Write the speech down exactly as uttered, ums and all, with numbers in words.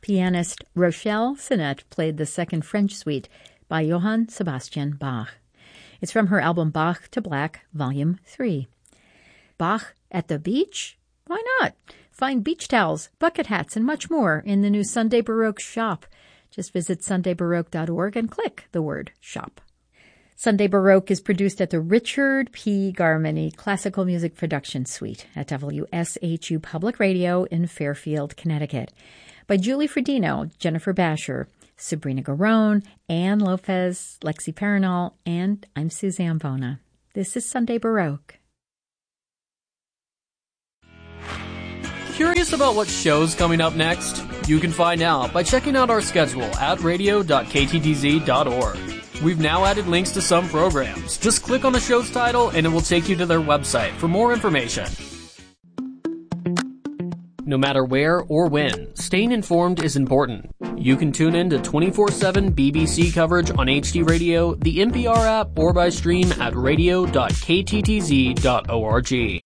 Pianist Rochelle Sinnett played the Second French Suite by Johann Sebastian Bach. It's from her album Bach to Black, Volume three. Bach at the beach? Why not? Find beach towels, bucket hats, and much more in the new Sunday Baroque shop. Just visit sunday baroque dot org and click the word shop. Sunday Baroque is produced at the Richard P. Garmany Classical Music Production Suite at W S H U Public Radio in Fairfield, Connecticut, by Julie Fredino, Jennifer Basher, Sabrina Garone, Ann Lopez, Lexi Paranol, and I'm Suzanne Bona. This is Sunday Baroque. Curious about what show's coming up next? You can find out by checking out our schedule at radio dot k t d z dot org. We've now added links to some programs. Just click on the show's title and it will take you to their website for more information. No matter where or when, staying informed is important. You can tune in to twenty-four seven B B C coverage on H D Radio, the N P R app, or by stream at radio dot k t t z dot org.